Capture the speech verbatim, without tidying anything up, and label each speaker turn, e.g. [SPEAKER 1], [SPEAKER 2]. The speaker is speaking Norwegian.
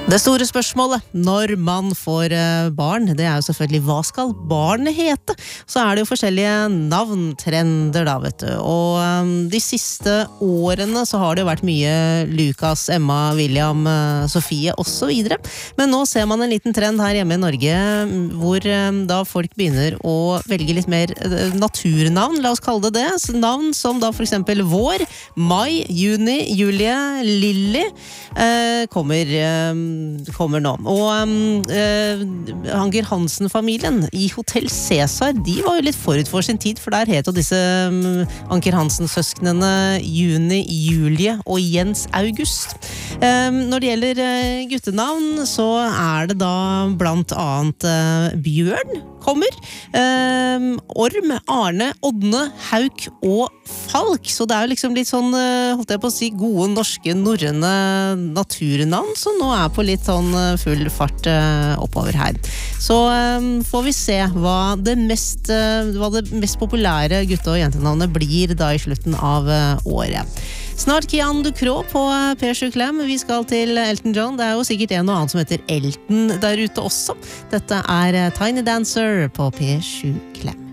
[SPEAKER 1] Det store spørsmålet når man får barn, det er jo selvfølgelig hva skal barnet hete? Så er det jo forskjellige navntrender da, vet du. Og um, de siste årene så har det jo vært mye Lukas, Emma, William, Sofie og så videre. Men nå ser man en liten trend her hjemme i Norge hvor um, da folk begynner å velge litt mer uh, naturnavn, la oss kalle det det. Så navn som da for eksempel vår, mai, juni, julie, lilly uh, kommer um, kommer nå. Og um, uh, Anker Hansen-familien i Hotell Cæsar, de var jo litt forut for sin tid, for der het jo disse um, Anker Hansen-søsknene Juni, Julie og Jens August. Um, når det gjelder uh, guttenavn, så er det da blant annet uh, Bjørn kommer, um, Orm, Arne, Odne, Hauk og Falk. Så det er jo liksom litt sånn, uh, holdt jeg på å si, gode norske norrøne naturnavn, som nå er på litt sånn full fart uh, oppover her. Så um, får vi se hva det mest, uh, hva det mest populære gutte- og jentenavnet blir da i slutten av uh, året. Snart Kian Ducrot på P sju Klem. Vi skal til Elton John. Det er jo sikkert en og annen som heter Elton der ute også. Dette er Tiny Dancer på P sju Klem.